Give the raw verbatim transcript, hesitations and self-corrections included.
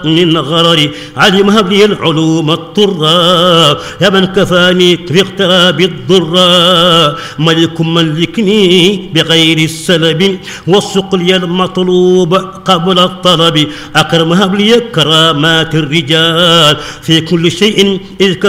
من غرري علم هب لي العلوم الطرا يا من كفاني في اغتراب الضرا ملك ملكني بغير السلب والسق لي المطلوب قبل الطلب أكرم هب لي كرامات الرجال في كل شيء إذ